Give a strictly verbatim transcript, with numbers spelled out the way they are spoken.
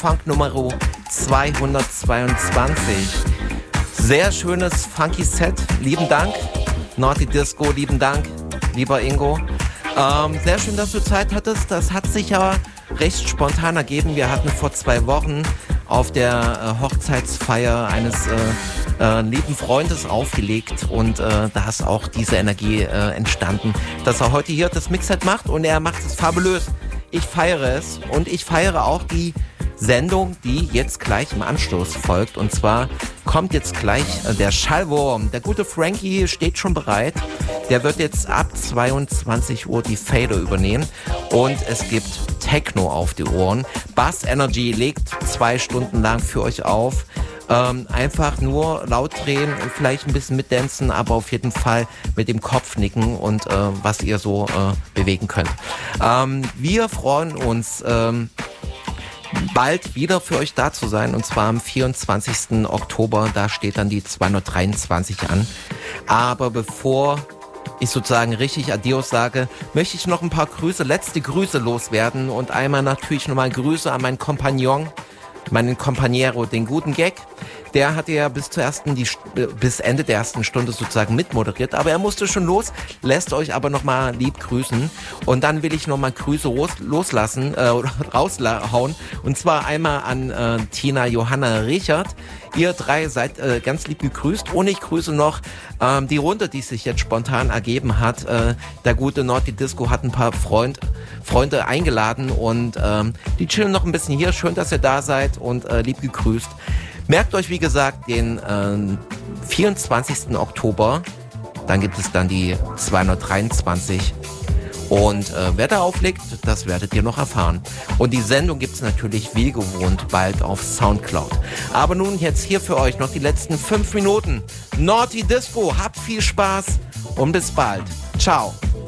Funk Nummer zweihundertzweiundzwanzig. Sehr schönes funky Set. Lieben Dank. Naughty Disco, lieben Dank, lieber Ingo. Ähm, sehr schön, dass du Zeit hattest. Das hat sich ja recht spontan ergeben. Wir hatten vor zwei Wochen auf der äh, Hochzeitsfeier eines äh, äh, lieben Freundes aufgelegt und äh, da ist auch diese Energie äh, entstanden, dass er heute hier das Mixset macht und er macht es fabulös. Ich feiere es und ich feiere auch die Sendung, die jetzt gleich im Anstoß folgt. Und zwar kommt jetzt gleich äh, der Schallwurm. Der gute Frankie steht schon bereit. Der wird jetzt ab zweiundzwanzig Uhr die Fader übernehmen. Und es gibt Techno auf die Ohren. Bass Energy legt zwei Stunden lang für euch auf. Ähm, einfach nur laut drehen, vielleicht ein bisschen mitdancen, aber auf jeden Fall mit dem Kopf nicken und äh, was ihr so äh, bewegen könnt. Ähm, wir freuen uns... Ähm, bald wieder für euch da zu sein, und zwar am vierundzwanzigsten Oktober, da steht dann die zweihundertdreiundzwanzig an. Aber bevor ich sozusagen richtig Adios sage, möchte ich noch ein paar Grüße, letzte Grüße loswerden und einmal natürlich nochmal Grüße an meinen Kompagnon, meinen Companiero, den guten Gag. Der hatte ja bis zur ersten, die, bis Ende der ersten Stunde sozusagen mitmoderiert, aber er musste schon los, lässt euch aber nochmal lieb grüßen. Und dann will ich nochmal Grüße los, loslassen, äh, raushauen. Und zwar einmal an äh, Tina, Johanna, Richard. Ihr drei seid äh, ganz lieb gegrüßt. Und ich grüße noch ähm, die Runde, die sich jetzt spontan ergeben hat. Äh, der gute Naughty Disco hat ein paar Freund, Freunde eingeladen und ähm, die chillen noch ein bisschen hier. Schön, dass ihr da seid und äh, lieb gegrüßt. Merkt euch, wie gesagt, den äh, vierundzwanzigsten Oktober. Dann gibt es dann die zweihundertdreiundzwanzig. Und äh, wer da auflegt, das werdet ihr noch erfahren. Und die Sendung gibt es natürlich wie gewohnt bald auf Soundcloud. Aber nun jetzt hier für euch noch die letzten fünf Minuten. Naughty Disco, habt viel Spaß und bis bald. Ciao.